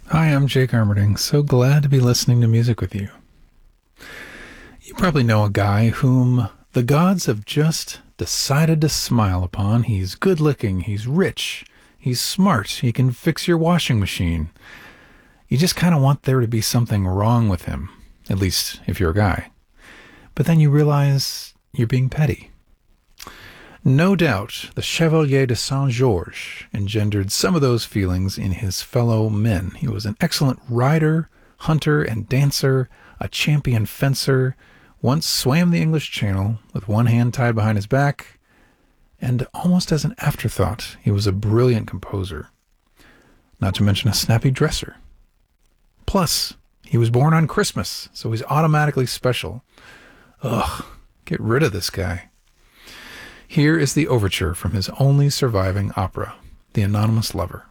Hi, I'm Jake Armerding. So glad to be listening to music with you. You probably know a guy whom the gods have just decided to smile upon. He's good looking, he's rich, he's smart, he can fix your washing machine. You just kind of want there to be something wrong with him, at least if you're a guy. But then you realize you're being petty. No doubt, the Chevalier de Saint-Georges engendered some of those feelings in his fellow men. He was an excellent rider, hunter, and dancer, a champion fencer, once swam the English Channel with one hand tied behind his back, and almost as an afterthought, he was a brilliant composer, not to mention a snappy dresser. Plus, he was born on Christmas, so he's automatically special. Ugh, get rid of this guy. Here is the overture from his only surviving opera, The Anonymous Lover.